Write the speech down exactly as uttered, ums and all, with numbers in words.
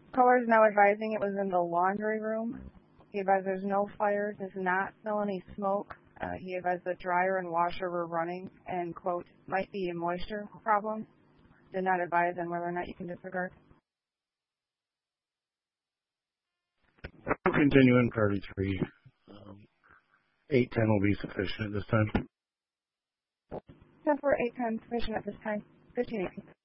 Caller is now advising it was in the laundry room. He advised there's no fire, does not smell any smoke. Uh, he advised the dryer and washer were running and, quote, might be a moisture problem. Did not advise on whether or not you can disregard. We'll continue in priority three. Um, eight ten will be sufficient at this time. ten for eight ten sufficient at this time. fifteen eighteen.